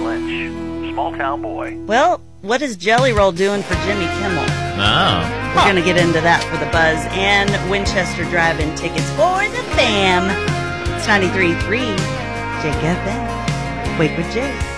Lynch, Small Town Boy. Well, what is Jelly Roll doing for Jimmy Kimmel? Oh. We're going to get into that for the Buzz and Winchester Drive-In tickets for the fam. It's 93.3 Jake FM. Wake with Jake.